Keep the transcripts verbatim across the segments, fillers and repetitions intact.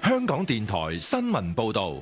香港電台新聞報道。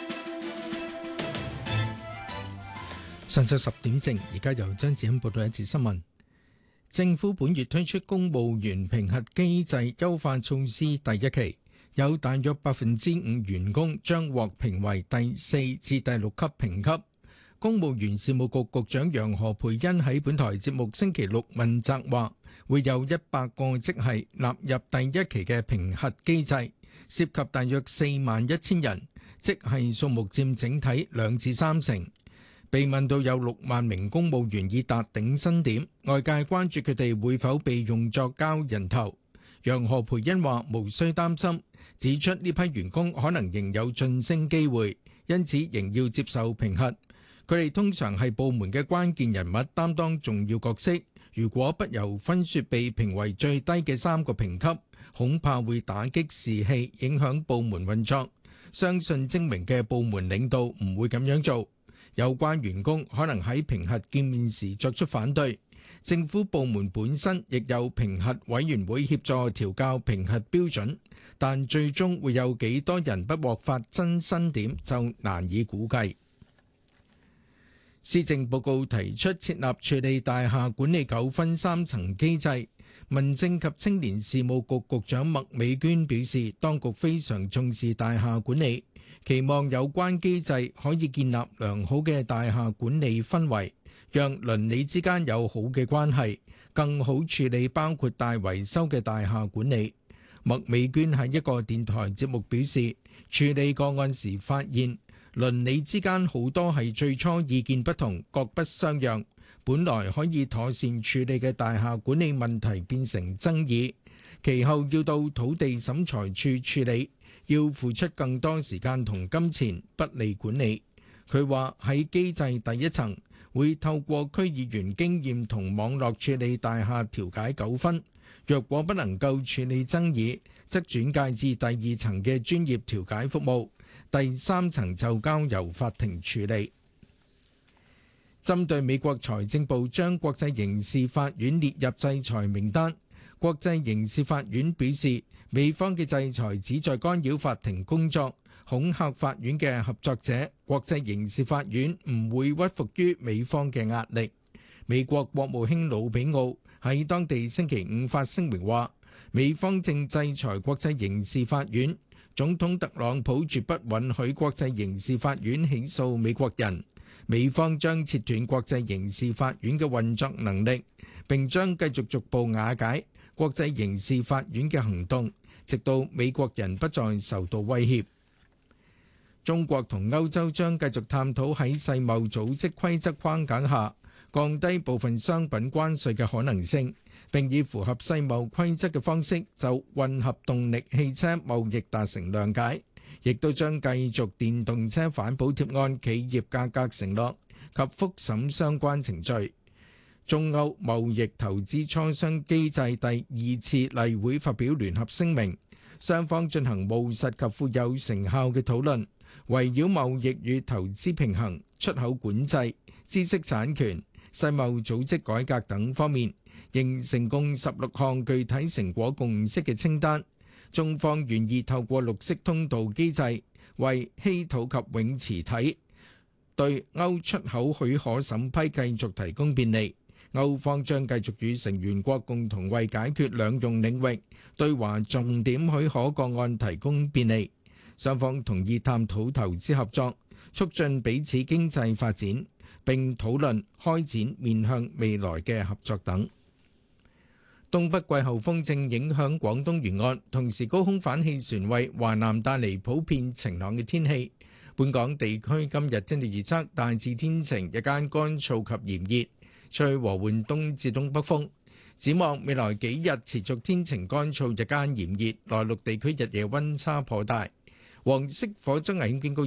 上晝十點正，而家由張子欣報道一節新聞。政府本月推出公務員評核機制優化措施第一期，有大約百分之五員工將獲評為第四至第六級評級。公務員事務局局長楊何蓓茵喺本台節目星期六問責話，會有一百個職系納入第一期嘅評核機制，涉及大約四萬一千人，職系數目佔整體兩至三成。被問到有六萬名公務員已達頂薪點，外界關注佢哋會否被用作交人頭。楊何蓓茵話無需擔心，指出呢批員工可能仍有晉升機會，因此仍要接受評核。佢哋通常係部門嘅關鍵人物，擔當重要角色。如果不由分說被評為最低嘅三個評級，恐怕會打擊士氣，影響部門運作。相信精明嘅部門領導唔會咁樣做。有關員工可能喺評核見面時作出反對，政府部門本身亦有評核委員會協助調校評核標準，但最終會有幾多人不獲發真薪點就難以估計。施政報告提出設立處理大廈管理糾紛三層機制，民政及青年事務局局長麥美娟表示，當局非常重視大廈管理，期望有關機制可以建立良好嘅大廈管理氛圍，讓鄰里之間有好嘅關係，更好處理包括大維修嘅大廈管理。麥美娟喺一個電台節目表示，處理個案時發現鄰里之間好多係最初意見不同，各不相讓，本來可以妥善處理嘅大廈管理問題變成爭議，其後要到土地審裁處處理，要付出更多時間同金錢，不利管理。佢話喺機制第一層會透過區議員經驗同網絡處理大廈調解糾紛，若果不能夠處理爭議，則轉介至第二層嘅專業調解服務，第三層就交由法庭處理。針對美國財政部將國際刑事法院列入制裁名單，國際刑事法院表示，美方嘅制裁旨在干擾法庭工作，恐嚇法院嘅合作者。國際刑事法院唔會屈服於美方嘅壓力。美國國務卿魯比奧喺當地星期五發聲明話，美方正制裁國際刑事法院，總統特朗普絕不允許國際刑事法院起訴美國人。美方將切斷國際刑事法院嘅運作能力，並將繼續逐步瓦解國際刑事法院嘅行動，直到美國人不再受到威脅。中國同歐洲將繼續探討喺世貿組織規則框架下降低部分商品關稅嘅可能性，並以符合世貿規則嘅方式就混合動力汽車貿易達成諒解。亦都將繼續電動車反補貼案企業價格承諾及復審相關程序。中歐貿易投資磋商機制第二次例會發表聯合聲明，雙方進行務實及富有成效嘅討論，圍繞貿易與投資平衡、出口管制、知識產權、世貿組織改革等方面，形成共十六項具體成果共識嘅清單。中方願意透過綠色通道機制，為稀土及永磁體對歐出口許可審批繼續提供便利。歐方將繼續與成員國共同為解決兩用領域對華重點許可個案提供便利。雙方同意探討投資合作，促進彼此經濟發展，並討論開展面向未來嘅合作等。東北季候風正影響廣東沿岸，同時高空反氣旋為華南帶嚟普遍晴朗嘅天氣。本港地區今日天氣預測大致天晴，日間乾燥及炎熱，吹和緩東至東北風。展望未來幾日持續天晴乾燥，日間炎熱，內陸地區日夜溫差頗大。黃色火災危險警告